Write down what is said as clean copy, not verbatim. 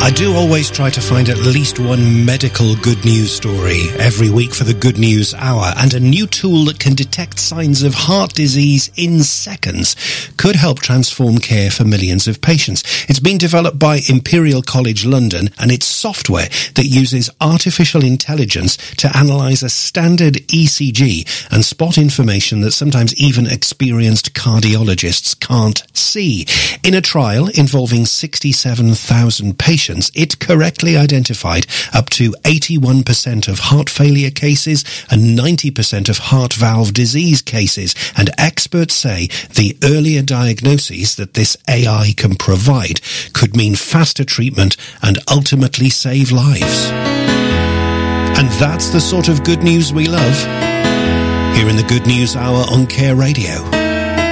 I do always try to find at least one medical good news story every week for the Good News Hour, and a new tool that can detect signs of heart disease in seconds could help transform care for millions of patients. It's been developed by Imperial College London, and it's software that uses artificial intelligence to analyse a standard ECG and spot information that sometimes even experienced cardiologists can't see. In a trial involving 67,000 patients, it correctly identified up to 81% of heart failure cases and 90% of heart valve disease cases, and experts say the earlier diagnoses that this AI can provide could mean faster treatment and ultimately save lives. And that's the sort of good news we love here in the Good News Hour on Care Radio.